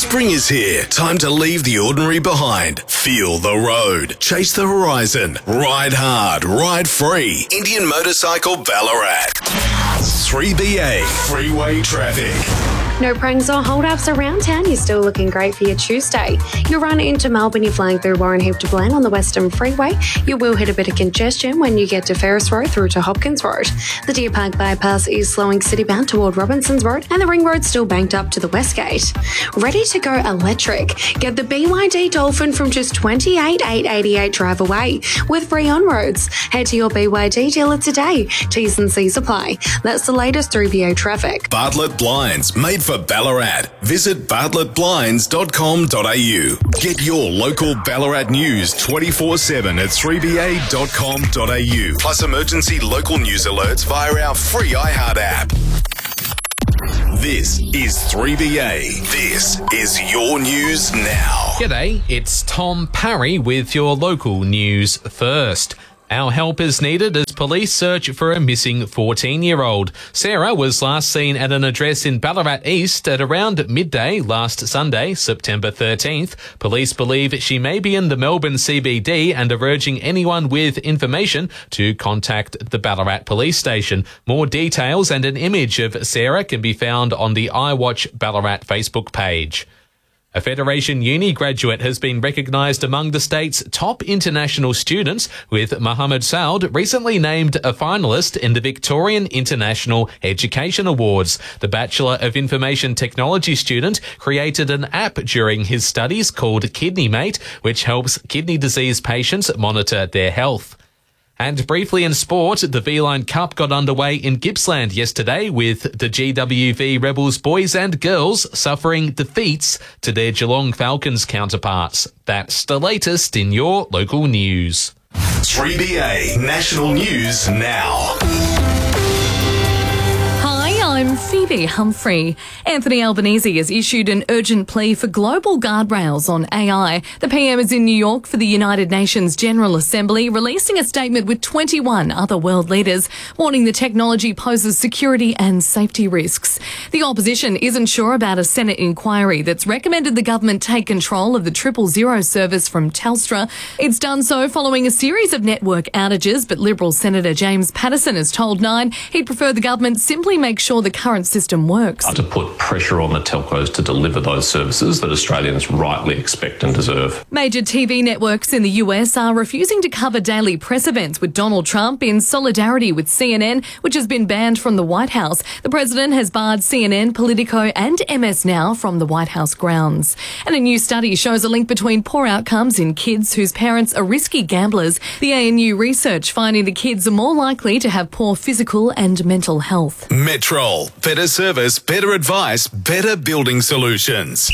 Spring is here. Time to leave the ordinary behind. Feel the road. Chase the horizon. Ride hard. Ride free. Indian Motorcycle Ballarat. 3BA Freeway Traffic. No pranks or hold-ups around town. You're still looking great for your Tuesday. You'll run into Melbourne, you're flying through Warren Heap to Glen on the Western Freeway. You will hit a bit of congestion when you get to Ferris Road through to Hopkins Road. The Deer Park bypass is slowing city-bound toward Robinsons Road, and the Ring Road's still banked up to the West Gate. Ready to go electric? Get the BYD Dolphin from just $28,888 drive away with free on-roads. Head to your BYD dealer today. T's and C's apply. That's the latest 3BA traffic. Bartlett Blinds, made for Ballarat. Visit bartlettblinds.com.au. Get your local Ballarat news 24/7 at 3ba.com.au. Plus emergency local news alerts via our free iHeart app. This is 3BA. This is your news now. G'day, it's Tom Parry with your local news first. Our help is needed as police search for a missing 14-year-old. Sarah was last seen at an address in Ballarat East at around midday last Sunday, September 13th. Police believe she may be in the Melbourne CBD and are urging anyone with information to contact the Ballarat Police Station. More details and an image of Sarah can be found on the iWatch Ballarat Facebook page. A Federation Uni graduate has been recognised among the state's top international students, with Mohammed Saud recently named a finalist in the Victorian International Education Awards. The Bachelor of Information Technology student created an app during his studies called KidneyMate, which helps kidney disease patients monitor their health. And briefly in sport, the V-Line Cup got underway in Gippsland yesterday with the GWV Rebels boys and girls suffering defeats to their Geelong Falcons counterparts. That's the latest in your local news. 3BA National News Now. I'm Phoebe Humphrey. Anthony Albanese has issued an urgent plea for global guardrails on AI. The PM is in New York for the United Nations General Assembly, releasing a statement with 21 other world leaders, warning the technology poses security and safety risks. The opposition isn't sure about a Senate inquiry that's recommended the government take control of the 000 service from Telstra. It's done so following a series of network outages, but Liberal Senator James Paterson has told Nine he'd prefer the government simply make sure the current system works. To put pressure on the telcos to deliver those services that Australians rightly expect and deserve. Major TV networks in the US are refusing to cover daily press events with Donald Trump in solidarity with CNN, which has been banned from the White House. The president has barred CNN, Politico and MS Now from the White House grounds. And a new study shows a link between poor outcomes in kids whose parents are risky gamblers. The ANU research finding the kids are more likely to have poor physical and mental health. Metrol. Better service, better advice, better building solutions.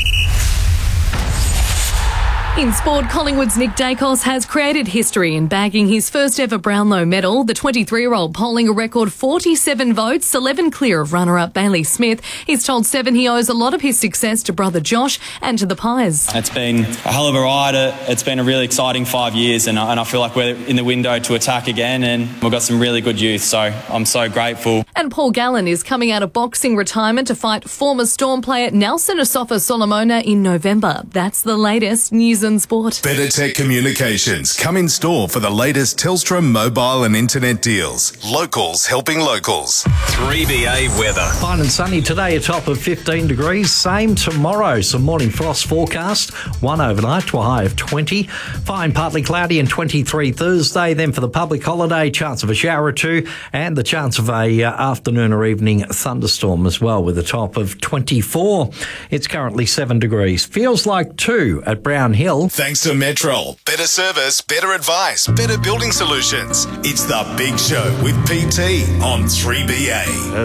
In sport, Collingwood's Nick Dacos has created history in bagging his first ever Brownlow medal. The 23-year-old polling a record 47 votes, 11 clear of runner-up Bailey Smith. He's told Seven he owes a lot of his success to brother Josh and to the Pies. It's been a hell of a ride. It's been a really exciting 5 years and I feel like we're in the window to attack again and we've got some really good youth, so I'm so grateful. And Paul Gallen is coming out of boxing retirement to fight former Storm player Nelson Asafa Solomona in November. That's the latest news and sport. Better Tech Communications come in store for the latest Telstra mobile and internet deals. Locals helping locals. 3BA weather. Fine and sunny today, a top of 15 degrees. Same tomorrow. Some morning frost forecast. 1 overnight to a high of 20. Fine, partly cloudy and 23 Thursday. Then for the public holiday, chance of a shower or two and the chance of a afternoon or evening thunderstorm as well with a top of 24. It's currently 7 degrees. Feels like 2 at Brown Hill. Thanks to Metrol. Better service, better advice, better building solutions. It's The Big Show with PT on 3BA.